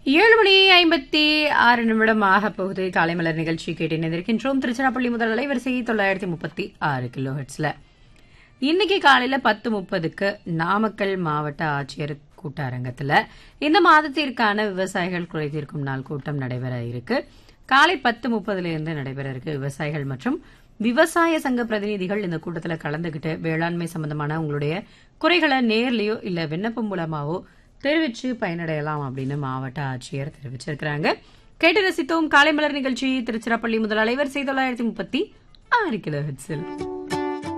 7:56 ஆக போகுது. காலை மலர் நிகழ்ச்சி கேட்டு இணைந்திருக்கின்றோம். திருச்சிராப்பள்ளி முதல் அலைவரிசை 936 கிலோ ஹெர்ட்ஸ்ல. இன்னைக்கு காலையில 10:30க்கு நாமக்கல் மாவட்ட ஆட்சியர் கூட்டரங்கத்துல இந்த மாதத்திற்கான விவசாயிகள் குறை தீர்க்கும் நாள் கூட்டம் நடைபெற இருக்கு. காலை 10:30 நடைபெற இருக்கு. விவசாயிகள் மற்றும் விவசாய சங்க பிரதிநிதிகள் இந்த கூட்டத்துல கலந்துகிட்டு வேளாண்மை சம்பந்தமான உங்களுடைய குறைகளை நேர்லயோ இல்ல விண்ணப்பம் மூலமாவோ தெரிவிச்சு பயனடையலாம் அப்படின்னு மாவட்ட ஆட்சியர் தெரிவிச்சிருக்கிறாங்க. கேட்டு ரசித்தோம். காலை மலர் நிகழ்ச்சி திருச்சிராப்பள்ளி முதல் அலைவரிசை 936 கிலோ ஹெர்ட்ஸில்.